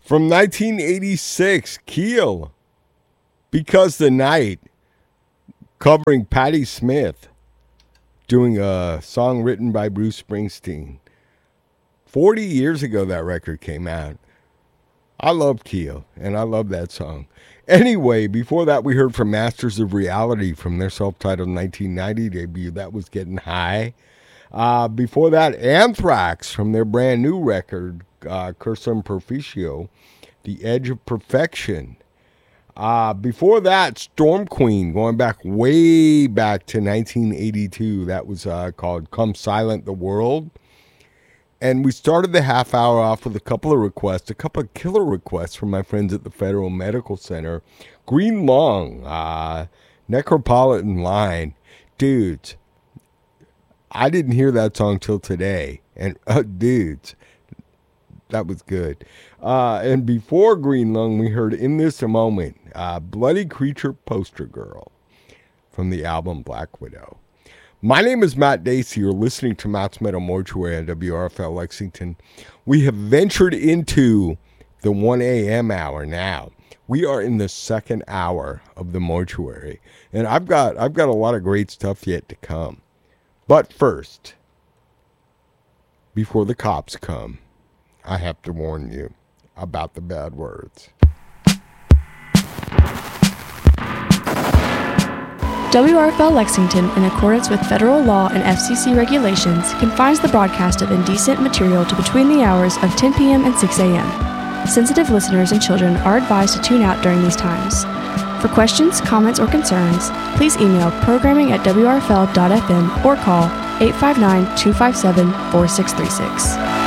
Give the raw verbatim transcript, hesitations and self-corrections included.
From nineteen eighty-six, Keel, Because the Night, covering Patti Smith, doing a song written by Bruce Springsteen. forty years ago that record came out. I love Keel, and I love that song. Anyway, before that, we heard from Masters of Reality from their self-titled nineteen ninety debut. That was Getting High. Uh, before that, Anthrax from their brand new record, uh, Cursum Perficio, The Edge of Perfection. Uh, before that, Storm Queen, going back way back to nineteen eighty-two. That was uh, called Come Silent the World. And we started the half hour off with a couple of requests, a couple of killer requests from my friends at the Federal Medical Center. Green Lung, uh, Necropolitan Line. Dudes, I didn't hear that song till today. And uh, dudes, that was good. Uh, and before Green Lung, we heard In This Moment, uh, Bloody Creature Poster Girl from the album Black Widow. My name is Matt Dacey. You're listening to Matt's Metal Mortuary on W R F L Lexington. We have ventured into the one a.m. hour now. We are in the second hour of the mortuary, and I've got I've got a lot of great stuff yet to come. But first, before the cops come, I have to warn you about the bad words. W R F L Lexington, in accordance with federal law and F C C regulations, confines the broadcast of indecent material to between the hours of ten p.m. and six a.m. Sensitive listeners and children are advised to tune out during these times. For questions, comments, or concerns, please email programming at w r f l dot f m or call eight five nine, two five seven, four six three six.